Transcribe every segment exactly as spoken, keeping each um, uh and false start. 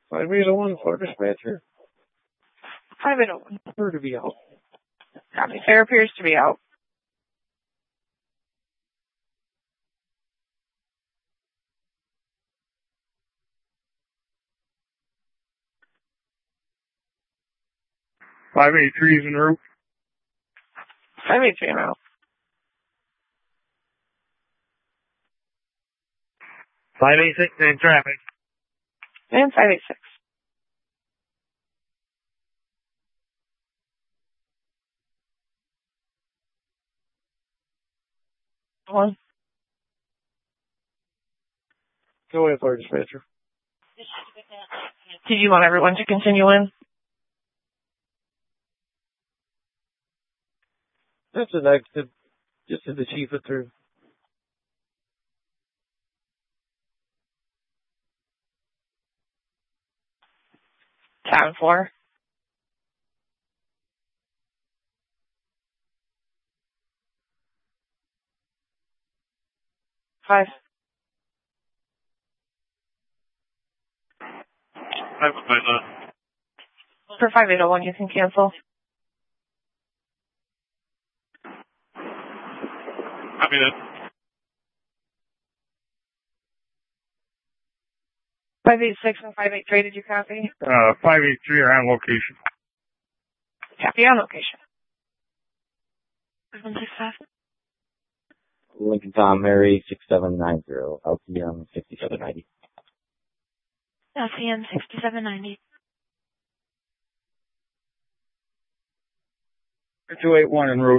five eight oh one, Florida dispatcher. five eight oh one. Appear to be out. Copy. Fair appears to be out. five eight three is en route. five eight three en route. five eight six in traffic. And five eight six. One. Go ahead, Florida dispatcher. Did you want everyone to continue in? That's a negative. Just to the chief it through. Tab four. Five. Five five uh. For five eight oh one, you can cancel. Copy that. five eight six and five eight three, did you copy? Uh, five eight three are on location. Copy on location. one six five. Lincoln Tom Mary six seven nine zero, L T M sixty-seven ninety. L C M sixty-seven ninety. two eight one en route.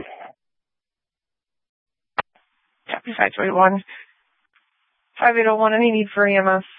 Copy five two eight one. five eight oh one, any need for E M S?